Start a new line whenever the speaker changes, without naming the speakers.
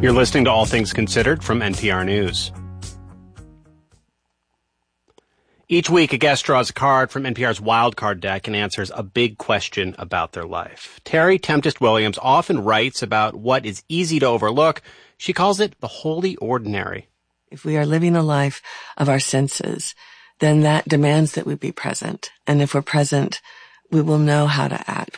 You're listening to All Things Considered from NPR News. Each week, a guest draws a card from NPR's Wildcard deck and answers a big question about their life. Terry Tempest Williams often writes about what is easy to overlook. She calls it the holy ordinary.
If we are living a life of our senses, then that demands that we be present. And if we're present, we will know how to act.